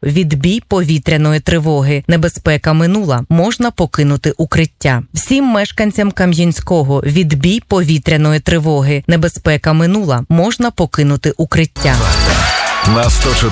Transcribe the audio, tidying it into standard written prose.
відбій повітряної тривоги. Небезпека минула, можна покинути укриття. Всім мешканцям Кам'янського відбій повітряної тривоги. Небезпека минула, можна покинути укриття. На 104